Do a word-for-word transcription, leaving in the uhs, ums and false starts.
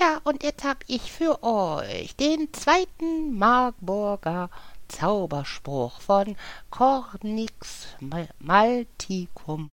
Ja, und jetzt hab ich für euch den zweiten Marburger Zauberspruch von Cornix Malticum.